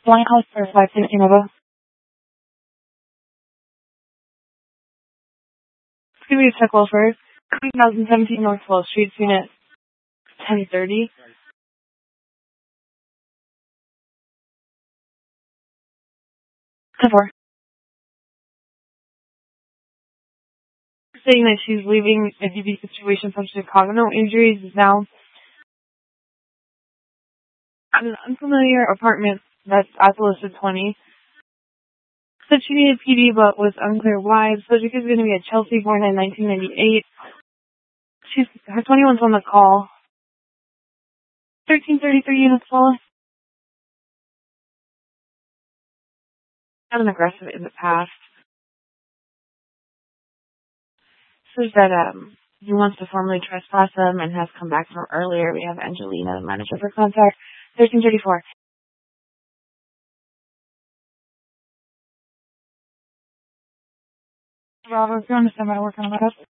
Flying house for 516 Nova. It's going to be a check welfare. 2017 North 12th Street, unit 1030. 10-4. Saying that she's leaving a DV situation from Chicago. No injuries now. At an unfamiliar apartment that's at the listed 20. Said she needed PD but was unclear why. The subject is going to be a Chelsea born in 1998. Her 21's on the call. 1333 units full. Had an aggressive in the past. Says that he wants to formally trespass them and has come back from earlier. We have Angelina, the manager for contact. 1334. Bravo, if you understand my work on that.